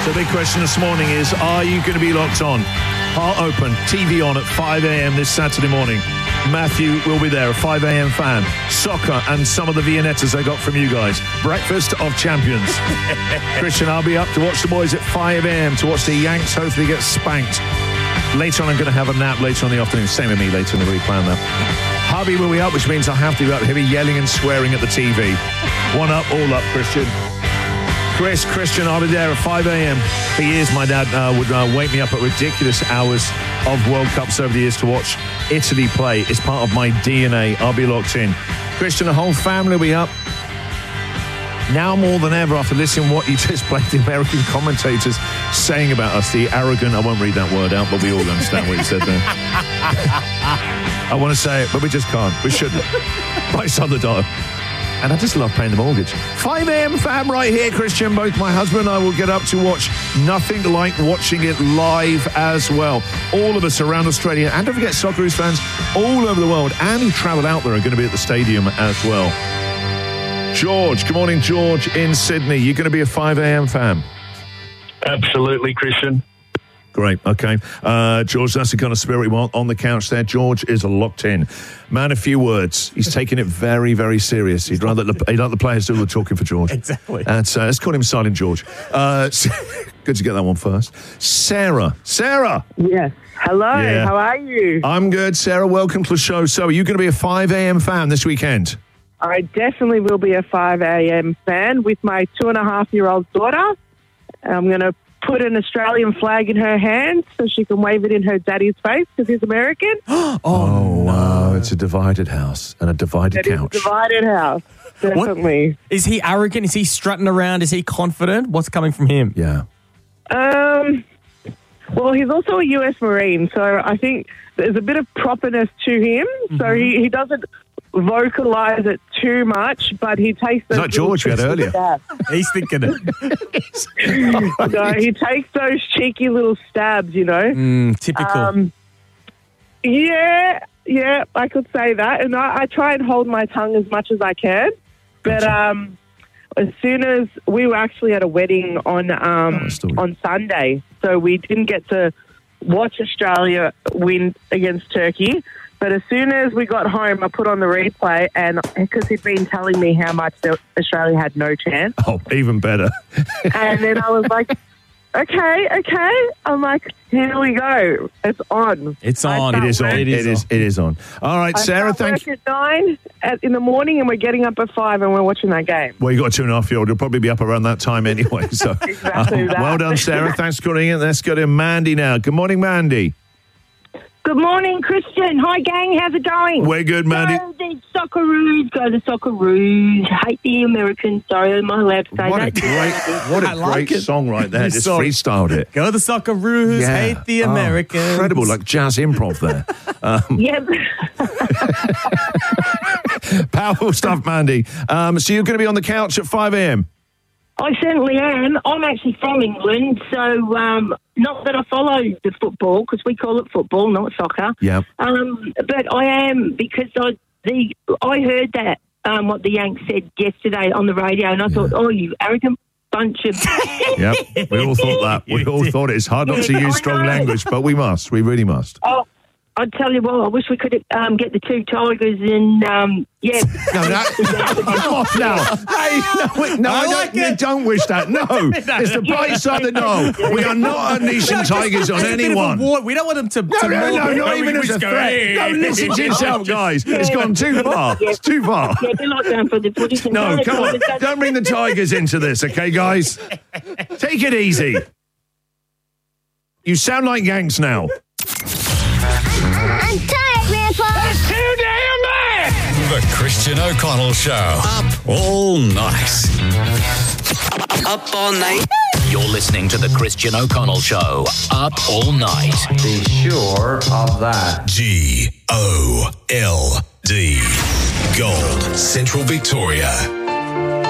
So the big question this morning is, are you going to be locked on? Heart open, TV on at 5 a.m. this Saturday morning. Matthew will be there, a 5 a.m. fan. Soccer and some of the Viennettas I got from you guys. Breakfast of champions. Christian, I'll be up to watch the boys at 5 a.m. to watch the Yanks hopefully get spanked. Later on, I'm going to have a nap later on in the afternoon. Same with me later in the week, plan that. Hubby will be up, which means I have to be up. He'll be yelling and swearing at the TV. One up, all up, Christian. Christian, I'll be there at 5 a.m. For years, my dad would wake me up at ridiculous hours of World Cups over the years to watch Italy play. It's part of my DNA. I'll be locked in. Christian, the whole family will be up. Now more than ever, after listening to what you just played, the American commentators saying about us, the arrogant, I won't read that word out, but we all understand what you said there. I want to say it, but we just can't. We shouldn't. Price on the dollar. And I just love paying the mortgage. 5 a.m. fam right here, Christian. Both my husband and I will get up to watch nothing like watching it live as well. All of us around Australia, and don't forget Socceroos fans all over the world and who travel out there are going to be at the stadium as well. George, good morning, George in Sydney. You're going to be a 5 a.m. fan? Absolutely, Christian. Great, okay. George, that's the kind of spirit we want on the couch there. George is locked in. Man, a few words. He's taking it very, very serious. He'd like the players do the talking for George. Exactly. And let's call him Silent George. Good to get that one first. Sarah. Yes. Hello, Yeah. How are you? I'm good, Sarah. Welcome to the show. So are you going to be a 5 a.m. fan this weekend? I definitely will be a 5 a.m. fan with my 2.5-year-old daughter. I'm going to put an Australian flag in her hand so she can wave it in her daddy's face because he's American. Wow. It's a divided house and a divided couch. It's a divided house, definitely. What? Is he arrogant? Is he strutting around? Is he confident? What's coming from him? Yeah. Well, he's also a U.S. Marine, so I think there's a bit of properness to him. Mm-hmm. So he doesn't vocalize it too much, but he takes those... Is that George we had earlier? He's thinking it. No, he takes those cheeky little stabs, you know. Typical. Yeah, I could say that. And I try and hold my tongue as much as I can. But as soon as we were actually at a wedding on Sunday, so we didn't get to watch Australia win against Turkey. But as soon as we got home, I put on the replay, and because he'd been telling me how much Australia had no chance. Oh, even better. And then I was like, okay. I'm like, here we go. It's on. It's on. It is on. It is on. All right, Sarah, thank you. At 9 in the morning, and we're getting up at 5, and we're watching that game. Well, you got a 2.5-year-old. You'll probably be up around that time anyway. So, Exactly that. Well done, Sarah. Thanks for calling in. Let's go to Mandy now. Good morning, Mandy. Good morning, Christian. Hi, gang. How's it going? We're good, Mandy. Go the Socceroos. Go the Socceroos. Hate the Americans. Sorry, I'm not allowed to say What a great song right there. Just freestyled it. Go the Socceroos. Hate the Americans. Incredible, like jazz improv there. Yep. Powerful stuff, Mandy. So you're going to be on the couch at 5 a.m.? I certainly am. I'm actually from England, so not that I follow the football, because we call it football, not soccer. Yeah. But I am, because I heard that, what the Yanks said yesterday on the radio, and I thought, oh, you arrogant bunch of... Yep, we all thought that. We all thought it's hard not to use strong language, but we must. We really must. Oh, I'd tell you what, I wish we could get the two Tigers and, yeah. Come off now. Hey, don't wish that. No. It's the bright side of no. We are not unleashing tigers on anyone. We don't want them to... No, not even as a threat. No, listen to yourself, guys. It's gone too far. It's too far. Yeah, they're locked down for the footy. No, come on. Don't bring the tigers into this, okay, guys? Take it easy. You sound like Yanks now. I'm tired, Grandpa. That's too damn bad. The Christian O'Connell Show. Up all night. Up all night. You're listening to the Christian O'Connell Show. Up all night. Be sure of that. GOLD. Gold. Central Victoria.